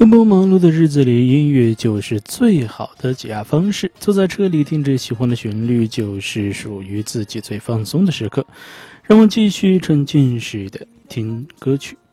奔波忙碌的日子里，音乐就是最好的解压方式。坐在车里听着喜欢的旋律，就是属于自己最放松的时刻。让我继续沉浸式的听歌曲。